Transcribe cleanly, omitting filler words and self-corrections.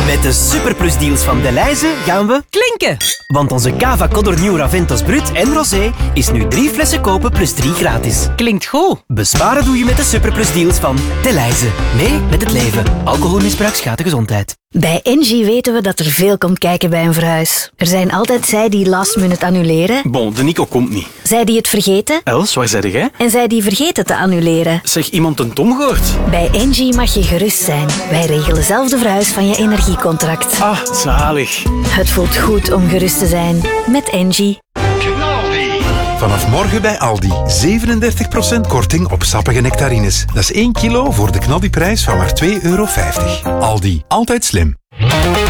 Met de superplusdeals van Delhaize gaan we klinken. Want onze Cava Codor Nieuw Raventos Brut en Rosé is nu 3 flessen kopen plus 3 gratis. Klinkt goed. Besparen doe je met de superplusdeals van Delhaize. Mee met het leven. Alcoholmisbruik schaadt de gezondheid. Bij Engie weten we dat er veel komt kijken bij een verhuis. Er zijn altijd zij die last minute annuleren. Bon, de Nico komt niet. Zij die het vergeten. Els, waar zei jij? En zij die vergeten te annuleren. Zeg, iemand een Tom gehoord? Bij Engie mag je gerust zijn. Wij regelen zelf de verhuis van je energiecontract. Ah, zalig. Het voelt goed om gerust te zijn. Met Engie. Vanaf morgen bij Aldi. 37% korting op sappige nectarines. Dat is 1 kilo voor de knaldiprijs van maar €2,50. Aldi. Altijd slim.